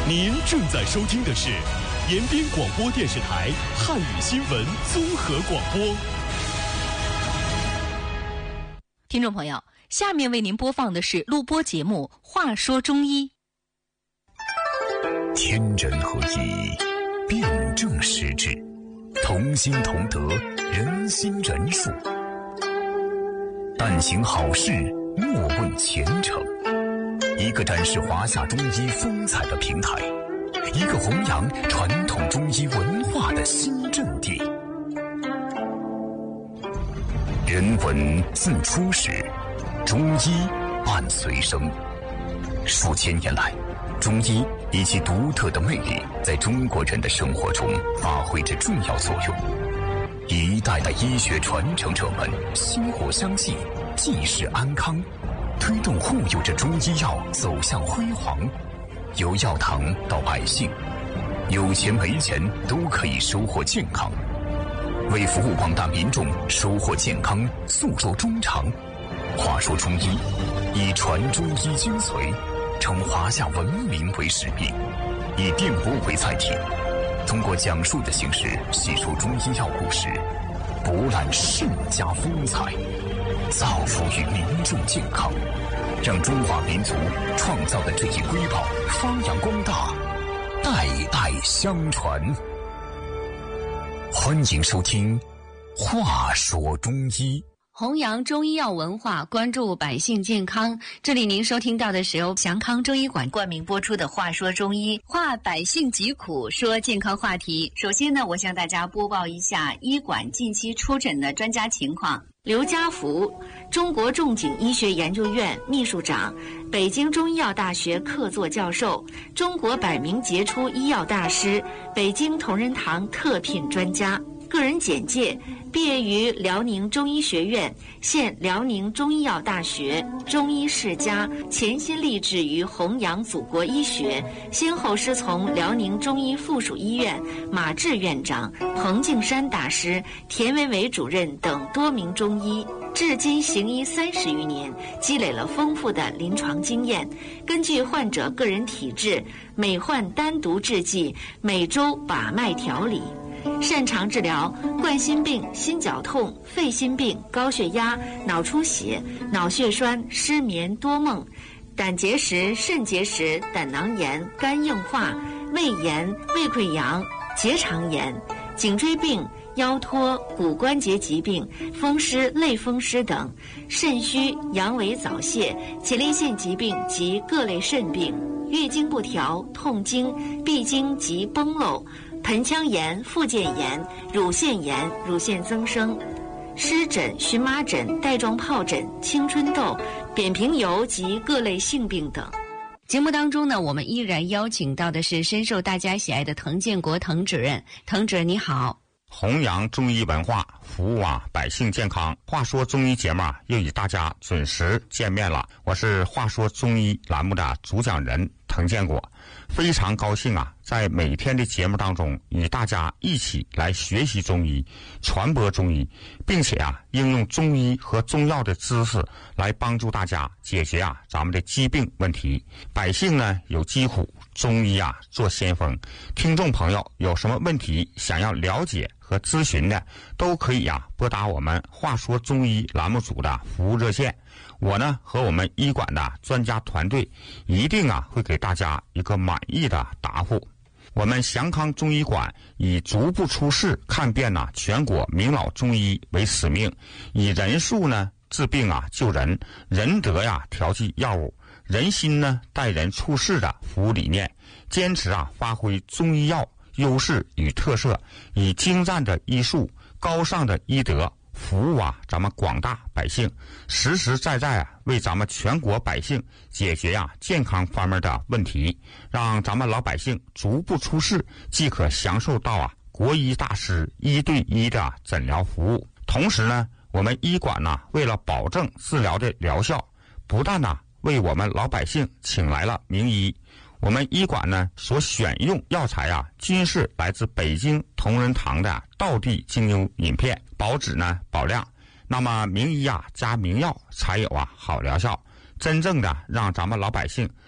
您正在收听的是延边广播电视台汉语新闻综合广播。 听众朋友，下面为您播放的是录播节目《话说中医》。 天人合一，辩证施治，同心同德，人心仁术。但行好事，莫问前程。一个展示华夏中医风采的平台，一个弘扬传统中医文化的新阵地。人文自初始，中医伴随生。数千年来，中医以其独特的魅力，在中国人的生活中发挥着重要作用。一代代医学传承者们薪火相继，济世安康，推动护佑着中医药走向辉煌。由药堂到百姓，有钱没钱都可以收获健康。为服务广大民众收获健康，诉说衷肠。话说中医，以传中医精髓，称华夏文明为使命，以电波为载体，通过讲述的形式细说中医药故事，博览世家风采，造福于民众健康，让中华民族创造的这一瑰宝发扬光大，代代相传。欢迎收听《话说中医》， 弘扬中医药文化，关注百姓健康。这里您收听到的是由祥康中医馆冠名播出的《话说中医》，话百姓疾苦，说健康话题。首先呢，我向大家播报一下医馆近期出诊的专家情况。刘家福，中国仲景医学研究院秘书长，北京中医药大学客座教授，中国百名杰出医药大师，北京同仁堂特聘专家。个人简介：毕业于辽宁中医学院，现辽宁中医药大学中医世家，潜心立志于弘扬祖国医学，先后师从辽宁中医附属医院马志院长、彭敬山大师、田维伟主任等多名中医，至今行医30余年，积累了丰富的临床经验。根据患者个人体质，每患单独制剂，每周把脉调理。擅长治疗冠心病、心绞痛、肺心病、高血压、脑出血、脑血栓、失眠、多梦、胆结石、肾结石、胆囊炎、肝硬化、胃炎、胃溃疡、结肠炎、颈椎病、腰托、骨关节疾病、风湿、类风湿等，肾虚、阳痿早泄、前列腺疾病及各类肾病，月经不调、痛经、闭经及崩漏、盆腔炎、附件炎、乳腺炎、乳腺增生、湿疹、荨麻疹、带状疱疹、青春痘、扁平疣及各类性病等。节目当中呢，我们依然邀请到的是深受大家喜爱的滕建国滕主任。滕主任你好。 弘扬中医文化，服务百姓健康。话说中医节目又与大家准时见面了。我是话说中医栏目的主讲人滕建国，非常高兴在每天的节目当中与大家一起来学习中医，传播中医，并且应用中医和中药的知识来帮助大家解决咱们的疾病问题。百姓呢有疾苦，中医做先锋。听众朋友有什么问题想要了解和咨询的，都可以拨打我们话说中医栏目组的服务热线。我呢和我们医馆的专家团队一定会给大家一个满意的答复。我们祥康中医馆以足不出户看遍全国名老中医为使命，以人数呢治病救人，仁德调剂药物，人心呢待人处事的服务理念，坚持发挥中医药优势与特色，以精湛的医术、高尚的医德服务咱们广大百姓，实实在在为咱们全国百姓解决健康方面的问题，让咱们老百姓足不出户即可享受到国医大师1对1的诊疗服务。同时呢，我们医馆为了保证治疗的疗效，不但为我们老百姓请来了名医。我们医馆呢所选用药材均是来自北京同仁堂的道地精油饮片，保质呢保量。那么名医加名药才有好疗效，真正的让咱们老百姓